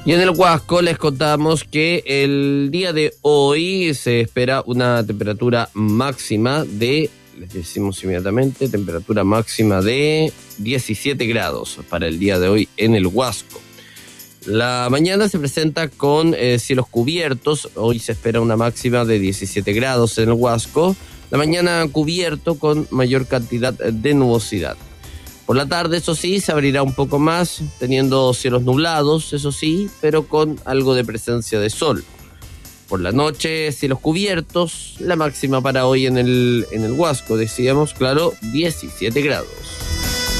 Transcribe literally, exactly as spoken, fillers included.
Y en el Huasco les contamos que el día de hoy se espera una temperatura máxima de, les decimos inmediatamente, temperatura máxima de diecisiete grados para el día de hoy en el Huasco. La mañana se presenta con eh, cielos cubiertos, hoy se espera una máxima de diecisiete grados en el Huasco, la mañana cubierto con mayor cantidad de nubosidad. Por la tarde, eso sí, se abrirá un poco más, teniendo cielos nublados, eso sí, pero con algo de presencia de sol. Por la noche, cielos cubiertos, la máxima para hoy en el, en el Huasco, decíamos, claro, diecisiete grados.